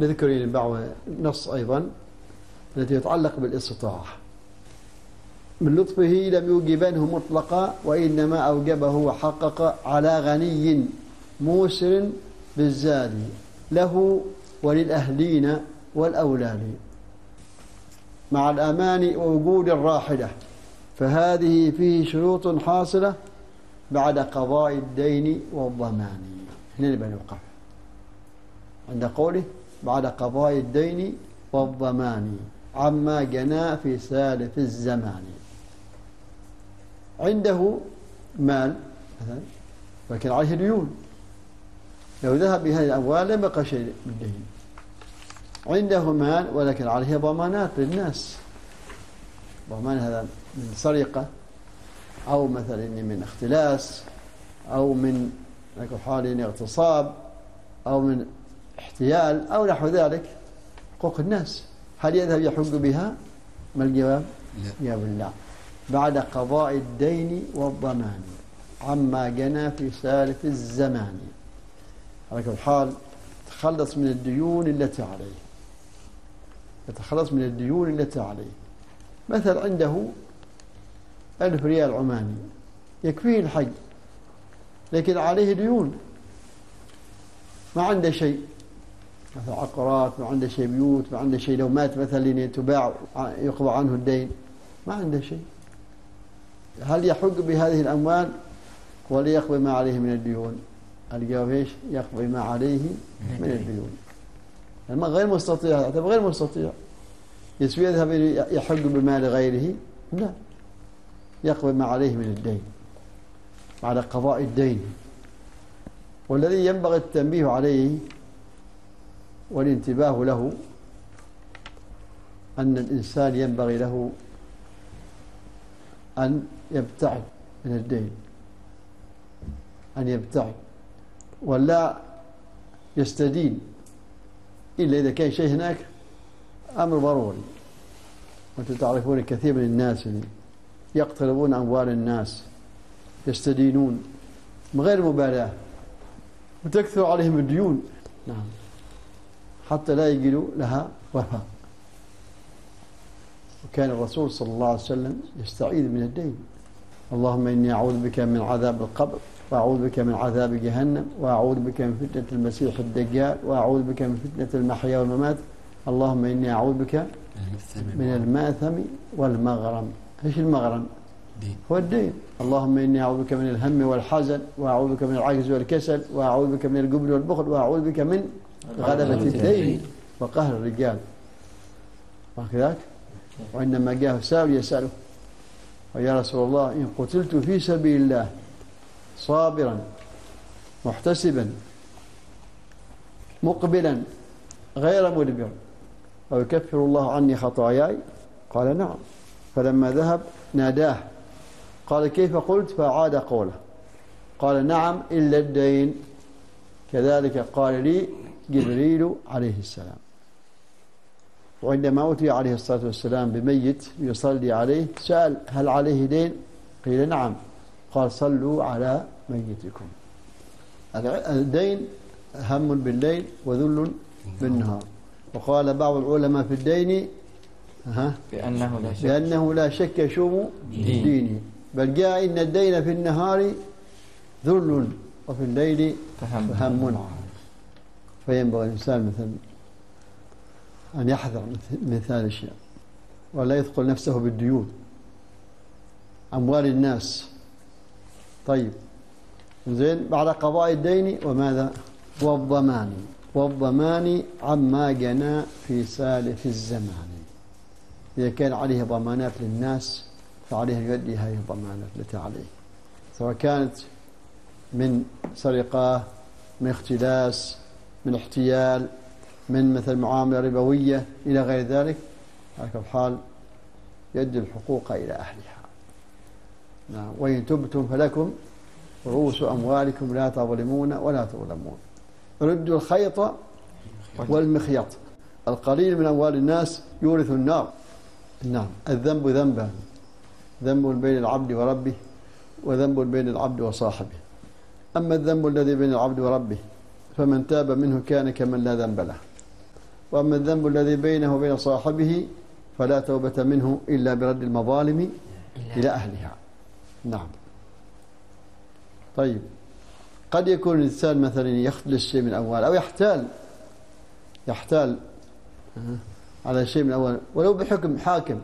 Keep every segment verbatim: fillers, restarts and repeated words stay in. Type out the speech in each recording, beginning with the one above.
نذكر بعض نص أيضا التي يتعلق بالاستطاعة. من لطفه لم يوجبنه مطلقا، وإنما أوجبه وحقق على غني موسر بالزاد له وللأهلين والأولاد، مع الأمان ووجود الراحلة، فهذه فيه شروط حاصلة بعد قضاء الدين والضمان. هنا نبقى نوقف عند قوله بعد قضاء الدين والضمان عما جنى في سالف الزمان. عنده مال مثلا لكن عليه ديون، لو ذهب بهذه الأموال لم يبقى شيء من الدين. عنده مال ولكن عليه ضمانات للناس، ضمان هذا من سرقة أو مثلا من اختلاس أو من حال اغتصاب أو من احتيال أو نحو ذلك، حقوق الناس، هل يذهب يحج بها؟ ما الجواب؟ لا. بالله بعد قضاء الدين والضمان عما جنى في سالف الزمان. على كل حال تخلص من الديون التي عليه، يتخلص من الديون التي عليه. مثل عنده ألف ريال عماني يكفيه الحج، لكن عليه ديون، ما عنده شيء، مثل عقارات، ما عنده شيء بيوت، ما عنده شيء، لو مات مثلا تباع يقضى عنه الدين، ما عنده شيء. هل يحج بهذه الأموال ولا يقضي ما عليه من الديون؟ الجواب ايش؟ يقضي ما عليه من الديون. لما غير مستطيع، يعتبر غير مستطيع، يسوي يذهب يحج بمال غيره؟ لا، يقضي ما عليه من الدين بعد قضاء الدين. والذي ينبغي التنبيه عليه والانتباه له أن الإنسان ينبغي له أن يبتعد من الدين، أن يبتعد ولا يستدين إلا إذا كان شيء هناك أمر ضروري. وأنتم تعرفون كثير من الناس يقتربون أموال الناس، يستدينون من غير مبالاة وتكثر عليهم الديون، نعم، حتى لا يجدوا لها وفاء. وكان الرسول صلى الله عليه وسلم يستعيذ من الدين: اللهم إني أعوذ بك من عذاب القبر، وأعوذ بك من عذاب جهنم، وأعوذ بك من فتنة المسيح الدجال، وأعوذ بك من فتنة المحيا والممات، اللهم إني أعوذ بك من الماثم والمغرم. إيش المغرم؟ دين. هو الدين. اللهم إني أعوذ بك من الهم والحزن، وأعوذ بك من العجز والكسل، وأعوذ بك من الجبن والبخل، وأعوذ بك من غلبة الدين وقهر الرجال. وكذلك وإنما جاءه سائل يسأله: ويا رسول الله إن قتلت في سبيل الله صابرا محتسبا مقبلا غير مدبر ويكفر الله عني خطاياي؟ قال: نعم. فلما ذهب ناداه قال: كيف قلت؟ فأعاد قوله. قال: نعم إلا الدين. كذلك قال لي جبريل عليه السلام. وعندما أتي عليه الصلاة والسلام بميت يصلي عليه سأل: هل عليه دين؟ قيل: نعم. قال: صلوا على ميتكم. الدين هم بالليل وذل بالنهار. وقال بعض العلماء في الدين ها بأنه لا شك, بأنه لا شك يشوم ديني، بل جاء إن الدين في النهار ذل وفي الليل فهم. فينبغي الإنسان مثلا أن يحذر من ثاني الأشياء ولا يثقل نفسه بالديون، أموال الناس. طيب زين، بعد قضاء الدين وماذا؟ والضمان. والضمان عما جنى في سالف الزمان. إذا كان عليه ضمانات للناس فعليه أن يؤدي هذه الضمانات التي عليه، سواء كانت من سرقة، من اختلاس، من احتيال، من مثل معاملة ربوية إلى غير ذلك. على كل حال يؤدي الحقوق إلى أهلها. نعم. وإن تبتم فلكم رؤوس أموالكم لا تظلمون ولا تظلمون. ردوا الخيط والمخيط. القليل من أموال الناس يورث النار. نعم. الذنب ذنبان: ذنب بين العبد وربه، وذنب بين العبد وصاحبه. أما الذنب الذي بين العبد وربه فمن تاب منه كان كمن لا ذنب له، وأما الذنب الذي بينه وبين صاحبه فلا توبة منه إلا برد المظالم إلى أهلها. نعم. طيب، قد يكون الإنسان مثلا يختلس شيء من الأموال أو يحتال يحتال على شيء من الأموال ولو بحكم حاكم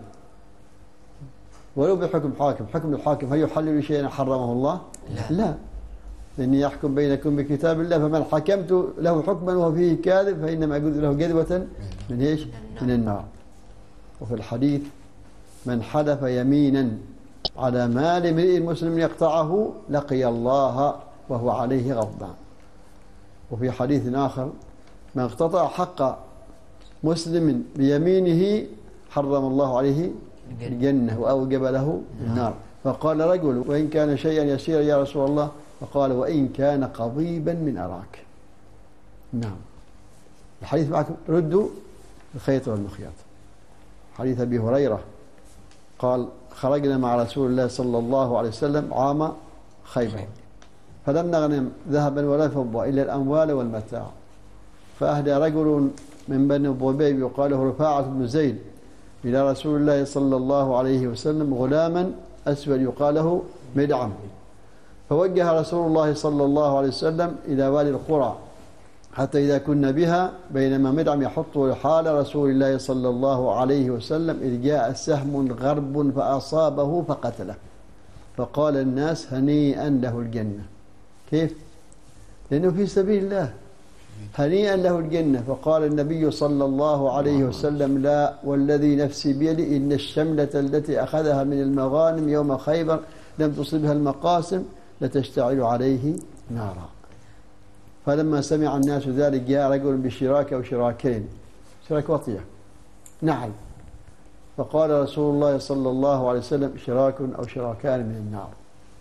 ولو بحكم حاكم حكم الحاكم هل يحلل شيئا حرمه الله؟ لا, لا. إني يحكم بينكم بكتاب الله فمن حكمت له حكما وهو فيه كاذب فإنما أجوز له جذبة من إيش؟ من النار. وفي الحديث من حلف يمينا على مال امرئ مسلم يقطعه لقي الله وهو عليه غضبان. وفي حديث آخر من اقتطع حق مسلم بيمينه حرم الله عليه الجنة وأوجب له النار. فقال رجل وإن كان شيئا يسيرا يا رسول الله؟ فقال وإن كان قضيبا من أراك. نعم. الحديث معكم ردوا الخيط والمخياط. حديث أبي هريرة قال خرجنا مع رسول الله صلى الله عليه وسلم عام خيبر فلم نغنم ذهبا ولا فضة إلا الأموال والمتاع، فأهدى رجل من بني الضبيب يقال له رفاعة بن زيد إلى رسول الله صلى الله عليه وسلم غلاما أسود يقال له مدعم، فوجه رسول الله صلى الله عليه وسلم إلى والي القرى حتى إذا كنا بها بينما مدعم يحط حال رسول الله صلى الله عليه وسلم إذ جاء سهم غرب فأصابه فقتله، فقال الناس هنيئا له الجنة. كيف؟ لأنه في سبيل الله، هنيئا له الجنة. فقال النبي صلى الله عليه وسلم لا والذي نفسي بيدي إن الشملة التي أخذها من المغانم يوم خيبر لم تصبها المقاسم لتشتعل عليه نارا. فلما سمع الناس ذلك جاء رجل بشراك أو شراكين، شراك وطية نعل، فقال رسول الله صلى الله عليه وسلم شراك أو شراكان من النار.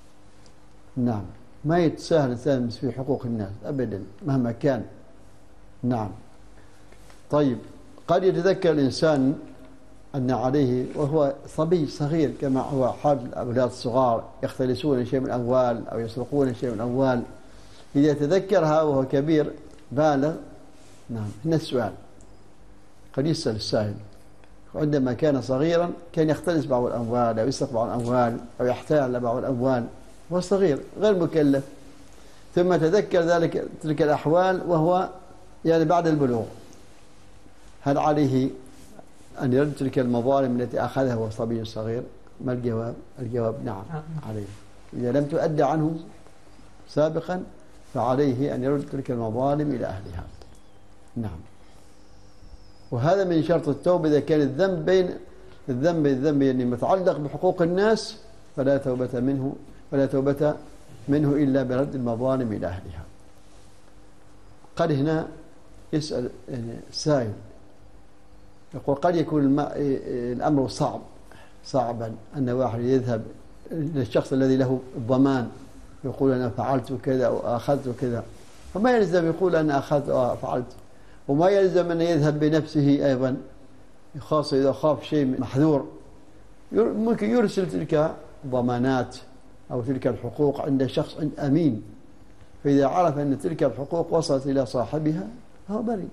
نعم، ما يتساهل الإنسان في حقوق الناس أبدا مهما كان. نعم. طيب، قد يتذكر الإنسان أن عليه وهو صبي صغير كما هو حال الأولاد الصغار يختلسون شيء من الأموال أو يسرقون شيء من الأموال، إذا تذكرها وهو كبير بالغ. نعم. هنا السؤال قد يسأل السائل عندما كان صغيرا كان يختلس بعض الأموال أو يسرق بعض الأموال أو يحتال بعض الأموال وهو صغير غير مكلف، ثم تذكر ذلك تلك الأحوال وهو يعني بعد البلوغ، هل عليه أن يرد تلك المظالم التي أخذها وهو صبي صغير؟ ما الجواب؟ الجواب نعم عليه. إذا لم تؤدى عنه سابقا فعليه أن يرد تلك المظالم إلى أهلها. نعم. وهذا من شرط التوبة إذا كان الذنب بين الذنب الذنب يعني متعلق بحقوق الناس فلا توبة منه ولا توبة منه إلا برد المظالم إلى أهلها. قد هنا يسأل يعني سائل يقول قد يكون الأمر صعب صعبا أن واحد يذهب للشخص الذي له الضمان يقول أنا فعلت كذا أو أخذت كذا، فما يلزم يقول أنا أخذت أو فعلت، وما يلزم أن يذهب بنفسه أيضا، خاصة إذا خاف شيء محذور ممكن يرسل تلك الضمانات أو تلك الحقوق عند شخص عند أمين، فإذا عرف أن تلك الحقوق وصلت إلى صاحبها فهو بريء.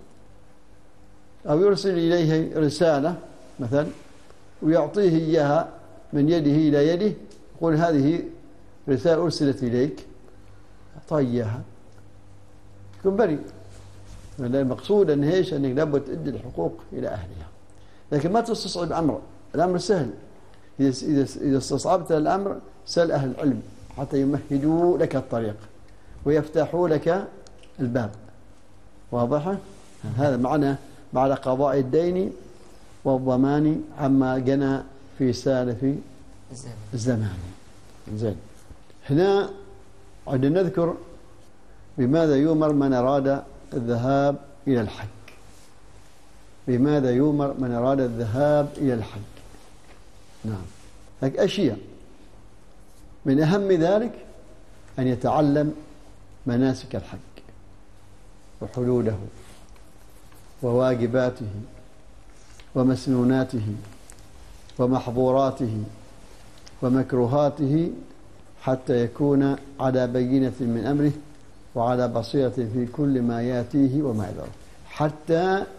أو يرسل إليه رسالة مثلا ويعطيه إياها من يده إلى يده يقول هذه رسالة أرسلت إليك أعطاه إياها، يكون بريء. المقصود أن هيش أنك لابد تؤدي الحقوق إلى أهلها، لكن ما تستصعب أمر، الأمر سهل. إذا إذا استصعبت الأمر سأل أهل العلم حتى يمهدوا لك الطريق ويفتحوا لك الباب. واضح؟ هذا معنى معنى قضاء الدين والضمان عما جنى في سالف الزمان. زين. هنا عندنا نذكر بماذا يؤمر من أراد الذهاب إلى الحج. بماذا يؤمر من أراد الذهاب إلى الحج؟ نعم. لك أشياء من أهم ذلك أن يتعلم مناسك الحج وحدوده وواجباته ومسنوناته ومحظوراته ومكروهاته حتى يكون على بينة من أمره وعلى بصيرة في كل ما ياتيه وما يذره، حتى